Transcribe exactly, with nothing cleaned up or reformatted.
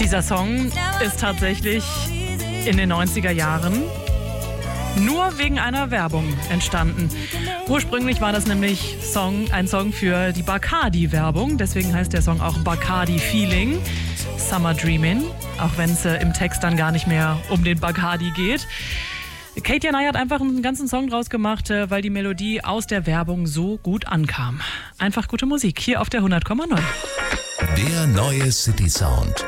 Dieser Song ist tatsächlich in den neunziger Jahren nur wegen einer Werbung entstanden. Ursprünglich war das nämlich Song, ein Song für die Bacardi-Werbung. Deswegen heißt der Song auch Bacardi Feeling, Summer Dreamin', auch wenn es äh, im Text dann gar nicht mehr um den Bacardi geht. Katy and I hat einfach einen ganzen Song draus gemacht, äh, weil die Melodie aus der Werbung so gut ankam. Einfach gute Musik, hier auf der hundert Komma neun. Der neue City Sound.